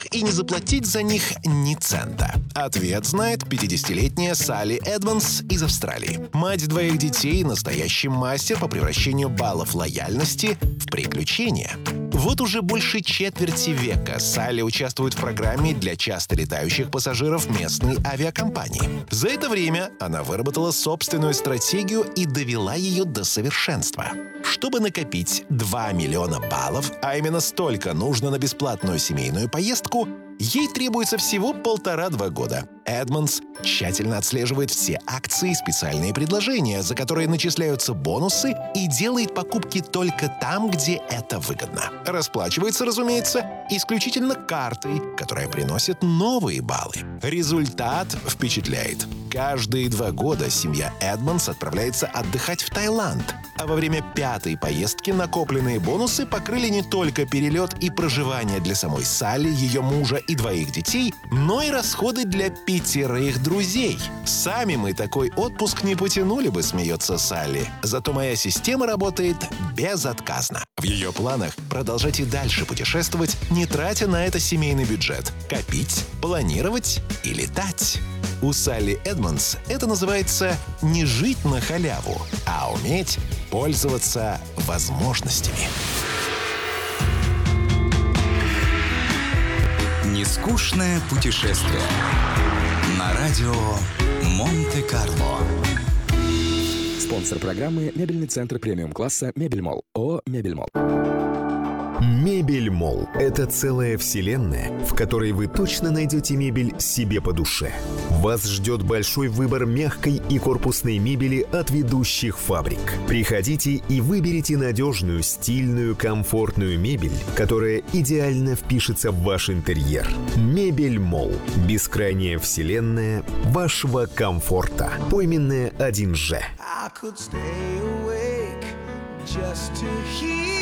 и не заплатить за них ни цента? Ответ знает 50-летняя Салли Эдмонс из Австралии. Мать двоих детей — настоящий мастер по превращению баллов лояльности в приключения. Вот уже больше четверти века Салли участвует в программе для часто летающих пассажиров местной авиакомпании. За это время она выработала собственную стратегию и довела ее до совершенства. Чтобы накопить 2 миллиона баллов, а именно столько нужно на бесплатную семейную поездку, ей требуется всего 1,5-2 года. Эдмонс тщательно отслеживает все акции и специальные предложения, за которые начисляются бонусы, и делает покупки только там, где это выгодно. Расплачивается, разумеется, исключительно картой, которая приносит новые баллы. Результат впечатляет. Каждые 2 года семья Эдмонс отправляется отдыхать в Таиланд, а во время 5-й поездки накопленные бонусы покрыли не только перелет и проживание для самой Салли, ее мужа и 2 детей, но и расходы для 5 друзей. Сами мы такой отпуск не потянули бы, смеется Салли. Зато моя система работает безотказно. В ее планах продолжать и дальше путешествовать, не тратя на это семейный бюджет. Копить, планировать и летать. У Салли Эдмонс это называется не жить на халяву, а уметь пользоваться возможностями. Нескучное путешествие на радио Монте-Карло. Спонсор программы — мебельный центр премиум-класса «Мебельмолл». ООО «Мебельмолл». Мебельмолл – это целая вселенная, в которой вы точно найдете мебель себе по душе. Вас ждет большой выбор мягкой и корпусной мебели от ведущих фабрик. Приходите и выберите надежную, стильную, комфортную мебель, которая идеально впишется в ваш интерьер. Мебельмолл – бескрайняя вселенная вашего комфорта. Пойменная 1Ж. I could stay awake just to hear